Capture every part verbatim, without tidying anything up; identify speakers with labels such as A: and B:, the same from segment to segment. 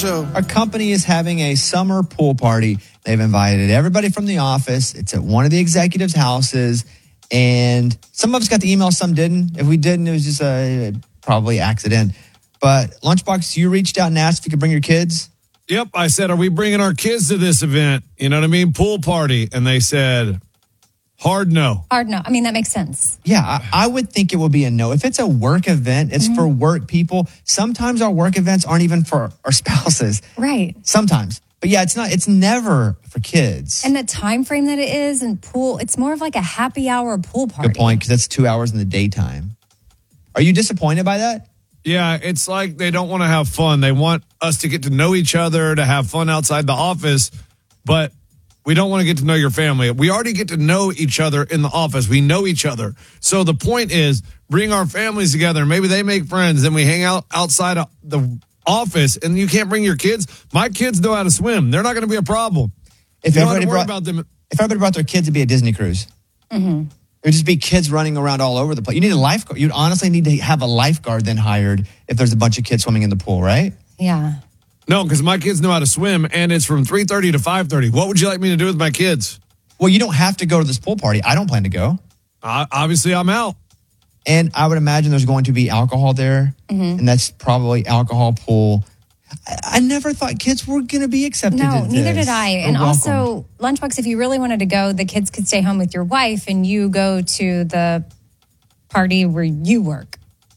A: so.
B: Our company is having a summer pool party. They've invited everybody from the office. It's at one of the executives' houses. And some of us got the email, some didn't. If we didn't, it was just a probably accident. But Lunchbox, you reached out and asked if you could bring your kids.
C: Yep, I said, are we bringing our kids to this event? You know what I mean? Pool party. And they said, hard no.
D: Hard no. I mean, that makes sense.
B: Yeah, I, I would think it would be a no. If it's a work event, it's mm-hmm. for work people. Sometimes our work events aren't even for our spouses.
D: Right.
B: Sometimes. But yeah, it's not. It's never for kids.
D: And the time frame that it is and pool, it's more of like a happy hour pool party.
B: Good point, because that's two hours in the daytime. Are you disappointed by that?
C: Yeah, it's like they don't want to have fun. They want us to get to know each other, to have fun outside the office, but we don't want to get to know your family. We already get to know each other in the office. We know each other. So the point is, bring our families together. Maybe they make friends, and we hang out outside of the office, and you can't bring your kids. My kids know how to swim. They're not going to be a problem.
B: If
C: you
B: everybody
C: don't have to worry
B: brought,
C: about them.
B: If everybody brought their kids, it'd be a Disney cruise.
D: Mm-hmm.
B: It would just be kids running around all over the place. You need a lifeguard. You'd honestly need to have a lifeguard then hired if there's a bunch of kids swimming in the pool, right?
D: Yeah.
C: No, because my kids know how to swim, and it's from three thirty to five thirty. What would you like me to do with my kids?
B: Well, you don't have to go to this pool party. I don't plan to go.
C: Uh, obviously, I'm out.
B: And I would imagine there's going to be alcohol there,
D: mm-hmm.
B: and that's probably alcohol pool. I, I never thought kids were going to be accepted.
D: No,
B: to
D: neither
B: this.
D: did I. And also, Lunchbox, if you really wanted to go, the kids could stay home with your wife, and you go to the party where you work.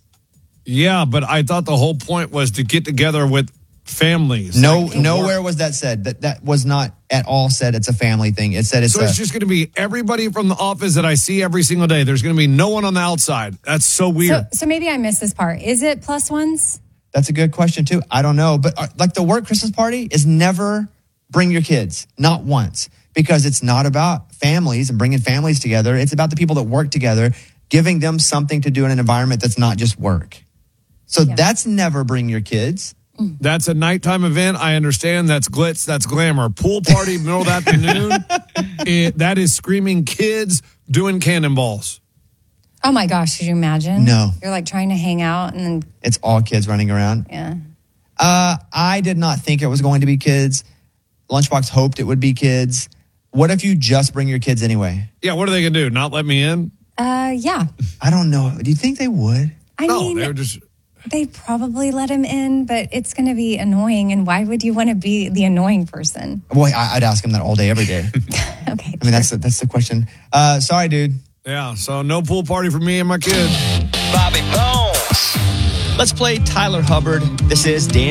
C: Yeah, but I thought the whole point was to get together with families.
B: No,
C: like,
B: nowhere was that said. That that was not at all said. It's a family thing. It said it's.
C: So
B: a,
C: it's just going to be everybody from the office that I see every single day. There's going to be no one on the outside. That's so weird.
D: So, so maybe I missed this part. Is it plus ones?
B: That's a good question too. I don't know, but uh, like the work Christmas party is never bring your kids, not once, because it's not about families and bringing families together. It's about the people that work together, giving them something to do in an environment that's not just work. So yeah. That's never bring your kids.
C: That's a nighttime event. I understand. That's glitz. That's glamour. Pool party, middle of the afternoon. It, that is screaming kids doing cannonballs.
D: Oh my gosh, could you imagine?
B: No.
D: You're like trying to hang out and then...
B: It's all kids running around.
D: Yeah.
B: Uh, I did not think it was going to be kids. Lunchbox hoped it would be kids. What if you just bring your kids anyway?
C: Yeah, what are they going to do? Not let me in?
D: Uh, yeah.
B: I don't know. Do you think they would?
D: I
C: no,
D: mean,
C: they would just...
D: They probably let him in, but it's going to be annoying. And why would you want to be the annoying person?
B: Boy, I, I'd ask him that all day, every day.
D: Okay.
B: I mean, that's the, that's the question. Uh, sorry, dude.
C: Yeah, so no pool party for me and my kids.
E: Bobby Bones.
B: Let's play Tyler Hubbard. This is Dan.